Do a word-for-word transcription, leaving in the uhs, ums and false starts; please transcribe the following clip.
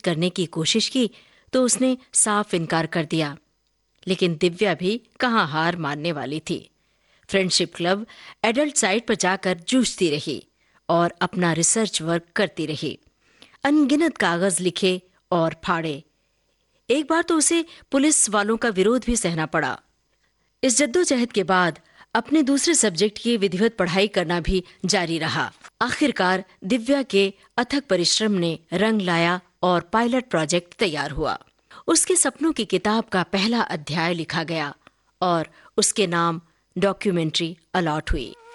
करने की कोशिश की तो उसने साफ इनकार कर दिया। लेकिन दिव्या भी कहाँ हार मानने वाली थी। फ्रेंडशिप क्लब एडल्ट साइट पर जाकर जूझती रही और अपना रिसर्च वर्क करती रही। अनगिनत कागज लिखे और फाड़े। एक बार तो उसे पुलिस वालों का विरोध भी सहना पड़ा। इस जद्दोजहद के बाद अपने दूसरे सब्जेक्ट की विधिवत पढ़ाई करना भी जारी रहा। आखिरकार दिव्या के अथक परिश्रम ने रंग लाया और पायलट प्रोजेक्ट तैयार हुआ। उसके सपनों की किताब का पहला अध्याय लिखा गया और उसके नाम डॉक्यूमेंट्री अलॉट हुई।